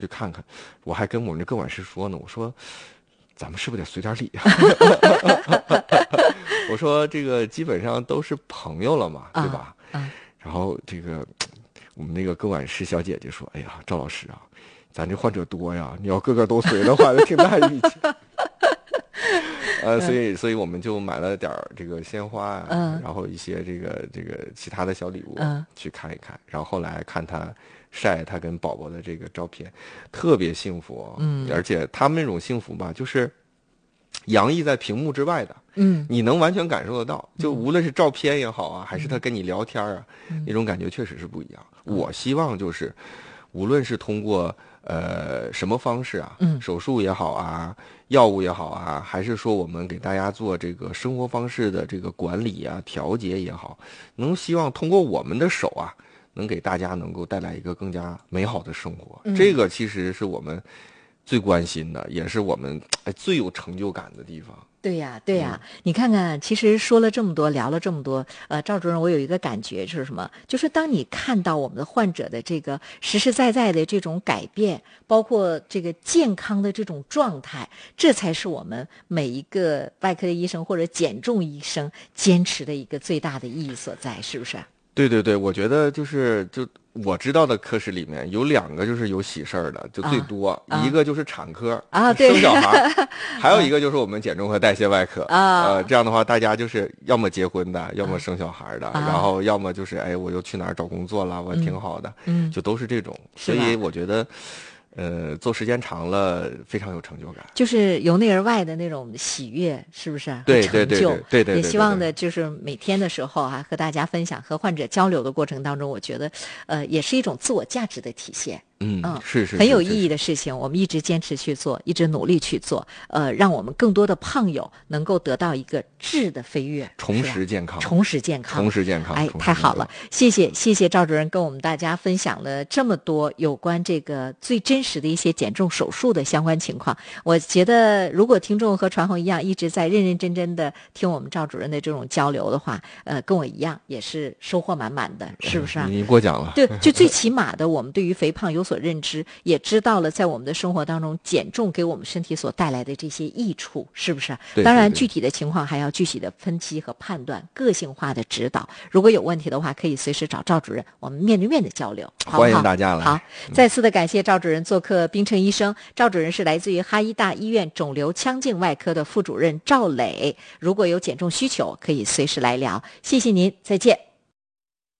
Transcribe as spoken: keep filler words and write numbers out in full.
去看看。我还跟我们的各管师说呢，我说咱们是不是得随点礼啊？我说这个基本上都是朋友了嘛，对吧？ 嗯。 然后这个我们那个各管师小姐姐说：“哎呀，赵老师啊，咱这患者多呀，你要个个都随的话，就挺大义气。”呃，所以，所以我们就买了点这个鲜花啊， 嗯， 然后一些这个这个其他的小礼物， 嗯， 去看一看。然后后来看他晒他跟宝宝的这个照片，特别幸福， 嗯， 而且他们那种幸福吧，就是洋溢在屏幕之外的， 嗯， 你能完全感受得到。就无论是照片也好啊，还是他跟你聊天啊， 嗯、 那种感觉确实是不一样。嗯、我希望就是，无论是通过呃什么方式啊， 嗯， 手术也好啊，药物也好啊，还是说我们给大家做这个生活方式的这个管理啊、调节也好，能希望通过我们的手啊，能给大家能够带来一个更加美好的生活。 嗯、 这个其实是我们最关心的，也是我们最有成就感的地方。 对呀，对呀，嗯、你看看，其实说了这么多，聊了这么多，呃，赵主任，我有一个感觉就是什么？就是当你看到我们的患者的这个实实在在的这种改变，包括这个健康的这种状态，这才是我们每一个外科的医生或者减重医生坚持的一个最大的意义所在，是不是？ 对对对，我觉得就是就我知道的科室里面有两个就是有喜事儿的，就最多、啊、一个就是产科啊， 生小孩，还有一个就是我们减重和代谢外科啊。 呃，这样的话，大家就是要么结婚的，要么生小孩的，啊、然后要么就是哎，我又去哪儿找工作了，我挺好的， 嗯， 就都是这种。所以我觉得。呃，做时间长了，非常有成就感， 就是由内而外的那种喜悦，是不是？ 对对对对对对。 也希望的就是每天的时候啊，和大家分享、和患者交流的过程当中，我觉得，呃，也是一种自我价值的体现。 嗯嗯，是是很有意义的事情，我们一直坚持去做，一直努力去做，呃，让我们更多的胖友能够得到一个质的飞跃， 重拾健康， 重拾健康， 重拾健康。 哎，太好了，谢谢谢谢赵主任跟我们大家分享了这么多有关这个最真实的一些减重手术的相关情况。我觉得，如果听众和传红一样一直在认认真真的听我们赵主任的这种交流的话，呃，跟我一样也是收获满满的，是不是啊？ 你过奖了。 对，就最起码的，我们对于肥胖有所认知，也知道了在我们的生活当中减重给我们身体所带来的这些益处，是不是？ 对对对。 当然具体的情况还要具体的分析和判断，个性化的指导。如果有问题的话，可以随时找赵主任，我们面对面的交流，好不好？ 欢迎大家来。 好，再次的感谢赵主任做客冰城医生。赵主任是来自于哈医大医院肿瘤腔镜外科的副主任赵磊。如果有减重需求，可以随时来聊。谢谢您，再见。